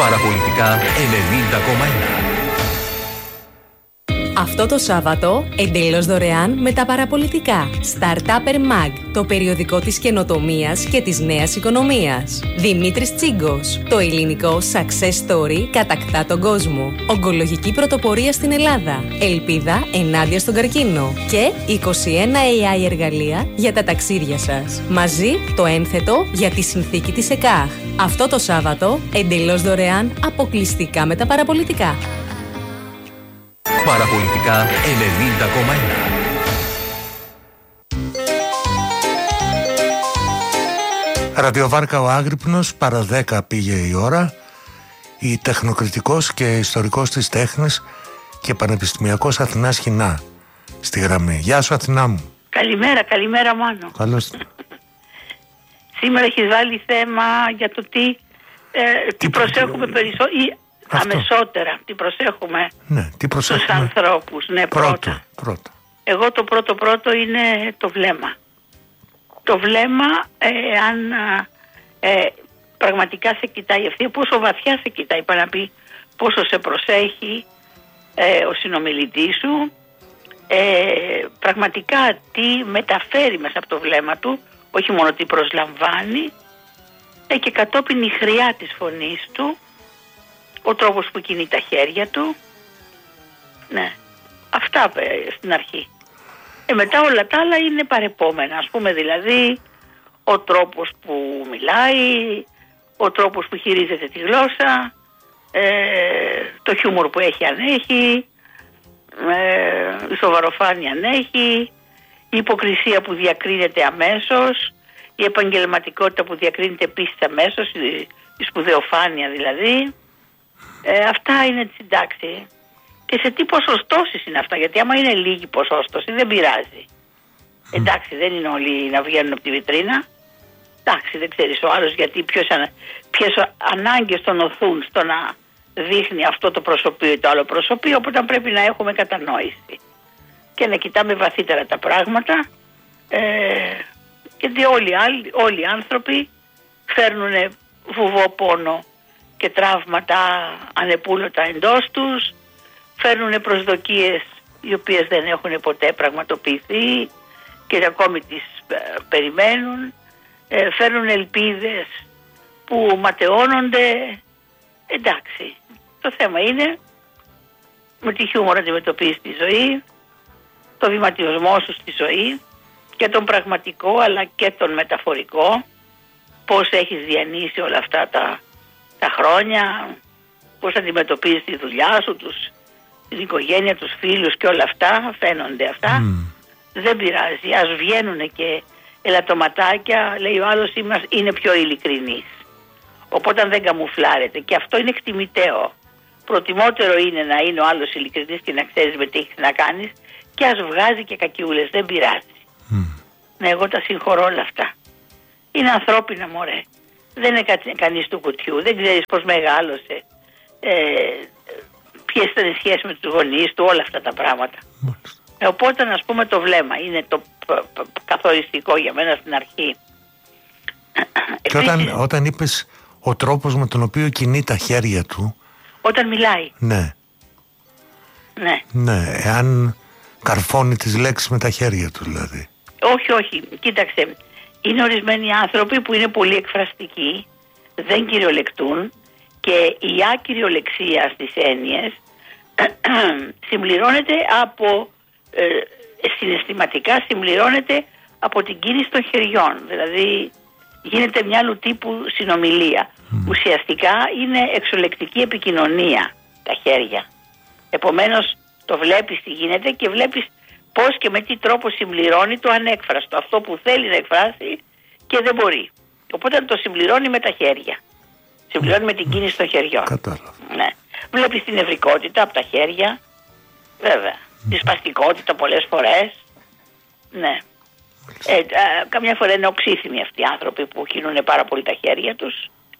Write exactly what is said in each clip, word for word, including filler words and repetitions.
Παραπολιτικά ενενήντα κόμμα ένα. Αυτό το Σάββατο, εντελώς δωρεάν με τα παραπολιτικά. Startupper Mag, το περιοδικό της καινοτομίας και της νέας οικονομίας. Δημήτρης Τσίγκος, το ελληνικό success story κατακτά τον κόσμο. Ογκολογική πρωτοπορία στην Ελλάδα. Ελπίδα ενάντια στον καρκίνο. Και είκοσι ένα έι άι εργαλεία για τα ταξίδια σας. Μαζί το ένθετο για τη συνθήκη της ΕΚΑΧ. Αυτό το Σάββατο, εντελώς δωρεάν, αποκλειστικά με τα παραπολιτικά. Παραπολιτικά ενενήντα κόμμα ένα. Ραδιοβάρκα ο Άγρυπνος, παρά δέκα πήγε η ώρα. Η τεχνοκριτικός και ιστορικός της τέχνης και πανεπιστημιακός Αθηνάς Χινά στη γραμμή. Γεια σου Αθηνά μου. Καλημέρα, καλημέρα Μάνο. Καλώς. Σήμερα έχεις βάλει θέμα για το τι, ε, τι, τι προσέχουμε περισσότερο ή αμεσότερα, τι προσέχουμε, ναι, τι προσέχουμε στους ανθρώπους. Ναι, πρώτο, πρώτα. πρώτα. Εγώ το πρώτο πρώτο είναι το βλέμμα. Το βλέμμα, ε, αν ε, πραγματικά σε κοιτάει ευθεία, πόσο βαθιά σε κοιτάει, πάει να πει πόσο σε προσέχει ε, ο συνομιλητής σου, ε, πραγματικά τι μεταφέρει μέσα από το βλέμμα του, όχι μόνο τι προσλαμβάνει, ε, και κατόπιν η χρειά της φωνής του, ο τρόπος που κινεί τα χέρια του. Ναι, αυτά ε, στην αρχή. Ε, μετά όλα τα άλλα είναι παρεπόμενα. Ας πούμε δηλαδή ο τρόπος που μιλάει, ο τρόπος που χειρίζεται τη γλώσσα, ε, το χιούμορ που έχει αν έχει, ε, η σοβαροφάνεια αν έχει, η υποκρισία που διακρίνεται αμέσως, η επαγγελματικότητα που διακρίνεται επίσης αμέσως, η, η σπουδαιοφάνεια δηλαδή. Ε, αυτά είναι της συντάξη. Και σε τι ποσοστώσεις είναι αυτά, γιατί άμα είναι λίγη ποσόστοση δεν πειράζει. Mm. Εντάξει, δεν είναι όλοι να βγαίνουν από τη βιτρίνα. Εντάξει, δεν ξέρεις ο άλλος γιατί ποιες ποιες ανάγκες τον οθούν στο να δείχνει αυτό το προσωπείο ή το άλλο προσωπείο, οπότε πρέπει να έχουμε κατανόηση και να κοιτάμε βαθύτερα τα πράγματα, ε, γιατί όλοι, άλλοι, όλοι οι άνθρωποι φέρνουν βουβό πόνο και τραύματα ανεπούλωτα εντός τους, φέρνουν προσδοκίες οι οποίες δεν έχουν ποτέ πραγματοποιηθεί και ακόμη τις ε, περιμένουν, ε, φέρνουν ελπίδες που ματαιώνονται. Εντάξει, το θέμα είναι με τι χιούμορ να αντιμετωπίσεις τη ζωή, το βηματισμό σου στη ζωή και τον πραγματικό αλλά και τον μεταφορικό, πώς έχεις διανύσει όλα αυτά τα, τα χρόνια, πώς αντιμετωπίζεις τη δουλειά σου, τους, την οικογένεια, τους φίλους και όλα αυτά, φαίνονται αυτά. Mm. Δεν πειράζει, ας βγαίνουν και ελαττωματάκια, λέει ο άλλος, είναι πιο ειλικρινής. Οπότε δεν καμουφλάρεται και αυτό είναι εκτιμητέο. Προτιμότερο είναι να είναι ο άλλος ειλικρινής και να ξέρεις με τι έχεις να κάνεις και ας βγάζει και κακιούλες, δεν πειράζει. Mm. Ναι, εγώ τα συγχωρώ όλα αυτά. Είναι ανθρώπινα μωρέ. Δεν είναι κα, κανείς του κουτιού, δεν ξέρεις πώς μεγάλωσε, ε, ποιες ήταν οι σχέσεις με τους γονείς του, όλα αυτά τα πράγματα. Mm. Ε, οπότε να πούμε το βλέμμα είναι το π, π, καθοριστικό για μένα στην αρχή. Και όταν, όταν είπες ο τρόπος με τον οποίο κινεί τα χέρια του. Όταν μιλάει. Ναι. Ναι. Ναι, εάν καρφώνει τις λέξεις με τα χέρια του δηλαδή. Όχι, όχι. Κοίταξε. Είναι ορισμένοι άνθρωποι που είναι πολύ εκφραστικοί, δεν κυριολεκτούν και η ακυριολεξία στις έννοιες συμπληρώνεται από, ε, συναισθηματικά συμπληρώνεται από την κίνηση των χεριών. Δηλαδή γίνεται μια άλλου τύπου συνομιλία. Mm. Ουσιαστικά είναι εξολεκτική επικοινωνία τα χέρια. Επομένως το βλέπεις τι γίνεται και βλέπεις πώς και με τι τρόπο συμπληρώνει το ανέκφραστο. Αυτό που θέλει να εκφράσει και δεν μπορεί. Οπότε το συμπληρώνει με τα χέρια. Συμπληρώνει mm. με την κίνηση των χεριών. Κατάλαβα. Ναι. Βλέπεις την ευρικότητα από τα χέρια. Βέβαια. Mm. Τη σπαστικότητα πολλές φορές. Ναι. Ε, α, καμιά φορά είναι οξύθυμοι αυτοί οι άνθρωποι που κινούν πάρα πολύ τα χέρια τους.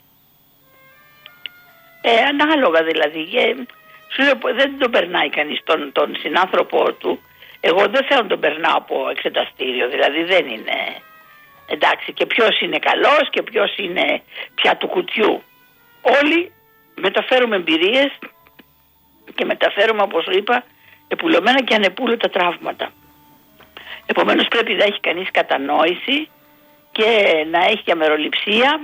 Ε, ανάλογα δηλαδή. Ε, σου λέω, δεν τον περνάει κανείς τον, τον συνάνθρωπό του. Εγώ δεν θέλω να τον περνάω από εξεταστήριο. Δηλαδή δεν είναι. Εντάξει, και ποιος είναι καλός και ποιος είναι πια του κουτιού. Όλοι μεταφέρουμε εμπειρίες και μεταφέρουμε, όπως είπα, επουλωμένα και ανεπούλωτα τραύματα. Επομένως πρέπει να έχει κανείς κατανόηση και να έχει αμεροληψία,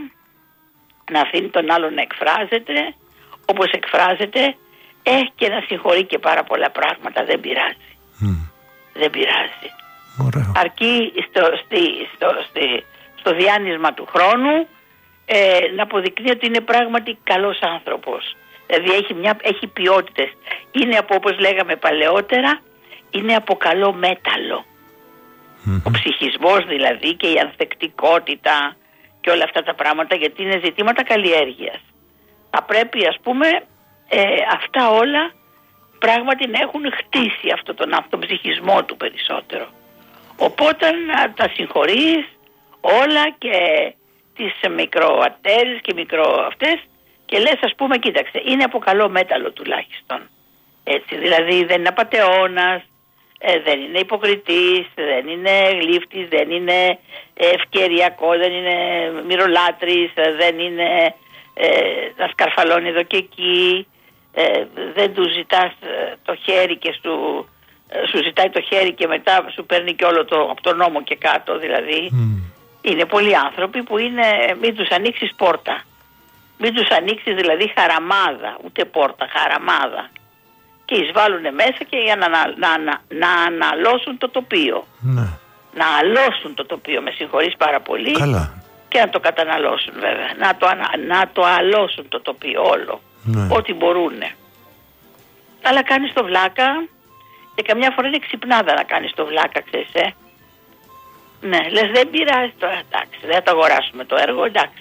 να αφήνει τον άλλον να εκφράζεται όπως εκφράζεται, έχει και να συγχωρεί και πάρα πολλά πράγματα, δεν πειράζει. Mm. Δεν πειράζει. Ωραίο. Αρκεί στο, στη, στο, στη, στο διάνυσμα του χρόνου ε, να αποδεικνύει ότι είναι πράγματι καλός άνθρωπος. Δηλαδή έχει, μια, έχει ποιότητες. Είναι από, όπως λέγαμε παλαιότερα, είναι από καλό μέταλλο. Mm-hmm. Ο ψυχισμός δηλαδή και η ανθεκτικότητα και όλα αυτά τα πράγματα, γιατί είναι ζητήματα καλλιέργειας. Θα πρέπει, ας πούμε, ε, αυτά όλα πράγματι να έχουν χτίσει αυτό τον, τον ψυχισμό του περισσότερο. Οπότε να τα συγχωρείς όλα και τις μικροατέρες και μικρο αυτές και λες, ας πούμε, κοίταξε, είναι από καλό μέταλλο τουλάχιστον. Έτσι, δηλαδή δεν είναι απατεώνας, ε, δεν είναι υποκριτής, δεν είναι γλύφτης, δεν είναι ευκαιριακό, δεν είναι μυρολάτρης, δεν είναι ε, να σκαρφαλώνει εδώ και εκεί, ε, δεν του ζητάς το χέρι και σου, σου ζητάει το χέρι και μετά σου παίρνει και όλο το, από τον νόμο και κάτω, δηλαδή. Mm. Είναι πολλοί άνθρωποι που είναι, μην τους ανοίξεις πόρτα. Μην τους ανοίξεις δηλαδή χαραμάδα, ούτε πόρτα, χαραμάδα. Και εισβάλλουνε μέσα και για να, να, να, να αναλώσουν το τοπίο. Ναι. Να αλώσουν το τοπίο, με συγχωρείς πάρα πολύ. Καλά. Και να το καταναλώσουν βέβαια. Να το, να το αλώσουν το τοπίο όλο. Ναι. Ό,τι μπορούνε. Αλλά κάνεις το βλάκα και καμιά φορά είναι ξυπνάδα να κάνεις το βλάκα, ξέρεις, ε. Ναι, λες δεν πειράζει τώρα, εντάξει, δεν θα το αγοράσουμε το έργο, εντάξει.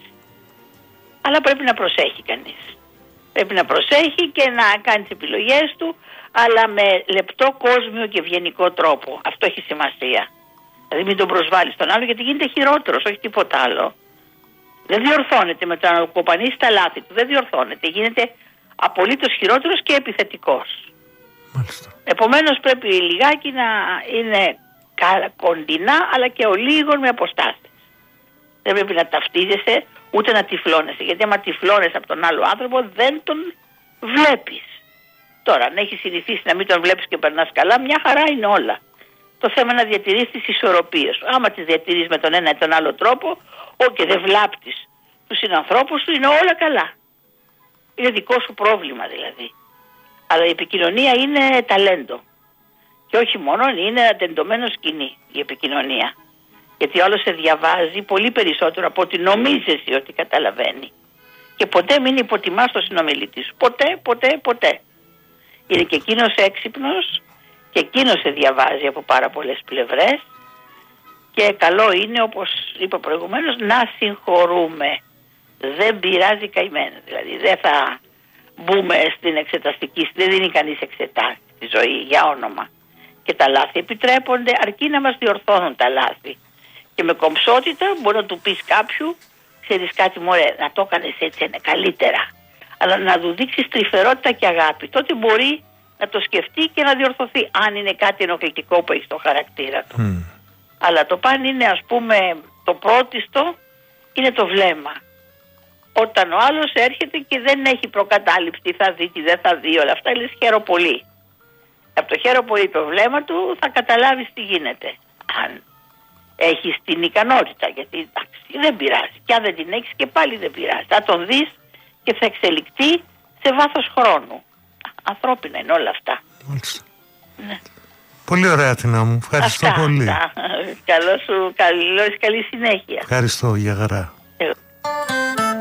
Αλλά πρέπει να προσέχει κανείς. Πρέπει να προσέχει και να κάνει τις επιλογές του, αλλά με λεπτό, κόσμιο και ευγενικό τρόπο. Αυτό έχει σημασία. Δηλαδή μην τον προσβάλλεις τον άλλο, γιατί γίνεται χειρότερος, όχι τίποτα άλλο. Δεν διορθώνεται με το να κοπανίσει τα λάθη του, δεν διορθώνεται. Γίνεται απολύτως χειρότερος και επιθετικός. Μάλιστα. Επομένως πρέπει λιγάκι να είναι κοντινά, αλλά και ο λίγος με αποστάσεις. Δεν πρέπει να ταυτίζεσαι ούτε να τυφλώνεσαι, γιατί άμα τυφλώνεσαι από τον άλλο άνθρωπο δεν τον βλέπεις. Τώρα, αν έχεις συνηθίσει να μην τον βλέπεις και περνάς καλά, μια χαρά είναι όλα. Το θέμα είναι να διατηρείς τις ισορροπίες σου. Άμα τις διατηρείς με τον ένα ή τον άλλο τρόπο, όχι, δεν βλάπτεις τους συνανθρώπους σου, είναι όλα καλά. Είναι δικό σου πρόβλημα δηλαδή. Αλλά η επικοινωνία είναι ταλέντο. Και όχι μόνο, είναι ένα τεντωμένο σκηνή η επικοινωνία. Γιατί όλο σε διαβάζει πολύ περισσότερο από ότι νομίζεις ότι καταλαβαίνει. Και ποτέ μην υποτιμάς τον συνομιλητή σου. Ποτέ, ποτέ, ποτέ. Είναι και εκείνος έξυπνος και εκείνος σε διαβάζει από πάρα πολλές πλευρές. Και καλό είναι, όπως είπα προηγουμένως, να συγχωρούμε. Δεν πειράζει καημένα. Δηλαδή δεν θα μπούμε στην εξεταστική, δεν δίνει κανείς εξετάσεις στη ζωή για όνομα. Και τα λάθη επιτρέπονται, αρκεί να μας διορθώνουν τα λάθη. Και με κομψότητα μπορεί να του πεις κάποιου, ξέρεις κάτι μωρέ, να το έκανες έτσι είναι καλύτερα. Αλλά να του δείξεις τρυφερότητα και αγάπη. Τότε μπορεί να το σκεφτεί και να διορθωθεί, αν είναι κάτι ενοχλητικό που έχει στο χαρακτήρα του. Mm. Αλλά το παν είναι, ας πούμε, το πρώτιστο είναι το βλέμμα. Όταν ο άλλος έρχεται και δεν έχει προκατάληψη, τι θα δει, τι δεν θα δει, όλα αυτά, λες χαίρο πολύ. Από το χαίρο πολύ το βλέμμα του θα καταλάβεις τι γίνεται. Αν έχεις την ικανότητα, γιατί εντάξει, δεν πειράζει. Και αν δεν την έχεις και πάλι δεν πειράζει. Θα τον δεις και θα εξελιχθεί σε βάθος χρόνου. Ανθρώπινα είναι όλα αυτά. Μάλιστα. Ναι. Πολύ ωραία, Αθηνά μου. Ευχαριστώ αυτά, πολύ. Καλό σου, καλή, καλή συνέχεια. Ευχαριστώ, για χαρά.